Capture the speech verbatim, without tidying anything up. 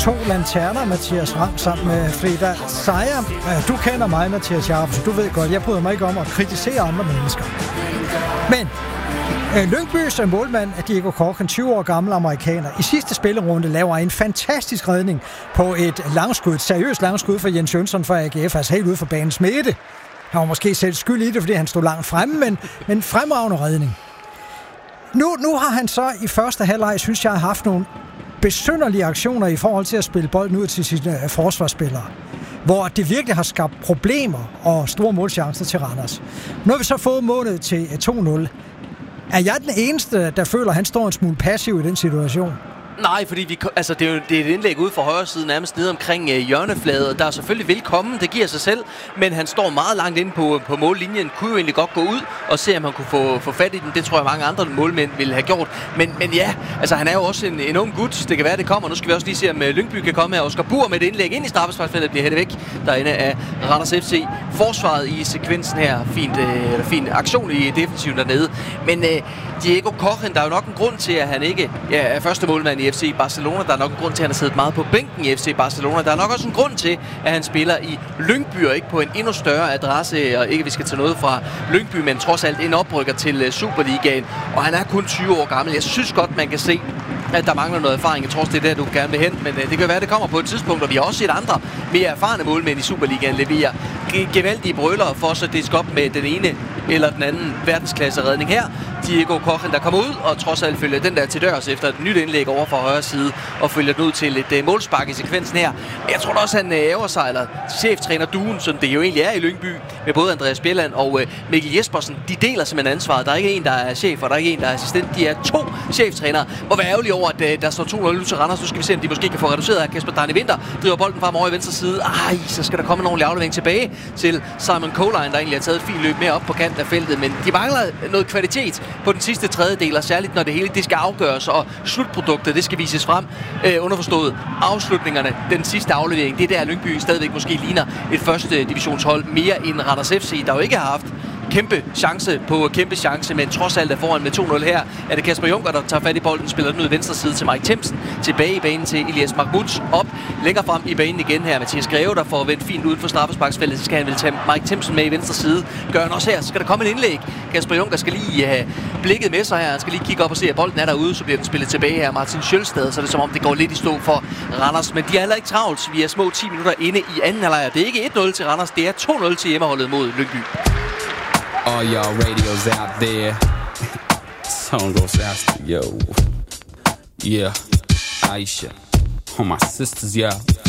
to lanterner, Mathias Ram, sammen med Frida Sejer. Du kender mig, Mathias Jarp, så du ved godt, jeg bryder mig ikke om at kritisere andre mennesker. Men Lyngbys målmand er Diego Cochrane, tyve år gammel amerikaner. I sidste spillerunde laver en fantastisk redning på et langskud, et seriøst langskud for Jens Jønsson fra A G F, altså helt ude for banens midte. Han var måske selv skyld i det, fordi han stod langt fremme, men, men fremragende redning. Nu, nu har han så i første halvleg, synes jeg, har haft nogle besynderlige aktioner i forhold til at spille bolden ud til sine uh, forsvarsspillere, hvor det virkelig har skabt problemer og store målchancer til Randers. Nu har vi så fået målet til uh, to nul. Er jeg den eneste, der føler, at han står en smule passiv i den situation? Nej, fordi vi, altså, det, er jo, det er et indlæg ude fra højre side, nærmest nede omkring øh, hjørnefladet. Der er selvfølgelig velkommen, det giver sig selv, men han står meget langt inde på, på mållinjen. Kunne jo egentlig godt gå ud og se, om han kunne få, få fat i den. Det tror jeg, mange andre målmænd ville have gjort. Men, men ja, altså, han er jo også en, en ung gut. Det kan være, det kommer. Nu skal vi også lige se, om Lyngby kan komme her. Oscar Bur med et indlæg ind i straffesparksfeltet bliver hættet væk derinde af Randers F C. Forsvaret i sekvensen her. Fint, øh, fin aktion i defensiven dernede. Men øh, Diego Cochrane, der er jo nok en grund til, at han ikke ja, er første målmand i F C Barcelona. Der er nok en grund til, at han har siddet meget på bænken i F C Barcelona. Der er nok også en grund til, at han spiller i Lyngby og ikke på en endnu større adresse. Og ikke, at vi skal tage noget fra Lyngby, men trods alt en oprykker til Superligaen. Og han er kun tyve år gammel. Jeg synes godt, man kan se, at der mangler noget erfaring. Jeg tror også, det er der, du gerne vil hen. Men det kan være, det kommer på et tidspunkt. Og vi har også set andre mere erfarne målmænd i Superligaen levere gevaldige brølere for så det skal op med den ene eller den anden verdensklasse redning her. Diego Cochrane, der kommer ud og trods alt følger den der til dørs efter et nyt indlæg over fra højre side og følger den ud til et uh, målspark i sekvensen her. Jeg tror også, han uh, æver sig, eller cheftræner Duen, som det jo egentlig er i Lyngby, med både Andreas Bjelland og uh, Mikkel Jespersen. De deler simpelthen ansvaret. Der er ikke en, der er chef, og der er ikke en, der er assistent. De er to cheftrænere. Hvor være ærgerlig over, at uh, der står to nul til Randers. Nu skal vi se, om de måske kan få reduceret af Kasper Darni Winther. Driver bolden frem over i venstre side. Ej, så skal der komme en ordentlig aflevering tilbage til Simon Colijn, der egentlig har taget et fint løb mere op på kanten af feltet. Men de mangler noget kvalitet på den sidste tredjedel, og særligt når det hele det skal afgøres, og slutproduktet det skal vises frem. Øh, underforstået afslutningerne, den sidste aflevering, det er der Lyngby stadigvæk måske ligner et første divisionshold mere end Randers F C, der jo ikke har haft kæmpe chance på kæmpe chance, men trods alt er foran med to nul her. Er det Kasper Junker, der tager fat i bolden, spiller den ud i venstre side til Mike Themsen, tilbage i banen til Elias Mahmoud, op, længere frem i banen igen her. Mathias Greve, der får vendt fint ud for straffesparksfeltet, så skal han vel tage Mike Themsen med i venstre side. Gør han også her, så skal der komme en indlæg. Kasper Junker skal lige have blikket med sig her, han skal lige kigge op og se, at bolden er derude, så bliver den spillet tilbage her. Martin Sjølstad, så er det som om det går lidt i stå for Randers, men de er heller ikke travlt. Vi er små ti minutter inde i anden halvleg. Det er ikke et nul til Randers, det er to nul til hjemmeholdet mod Lyngby. All y'all radios out there. Song goes out to yo. Yeah, Aisha. All my sisters, yeah.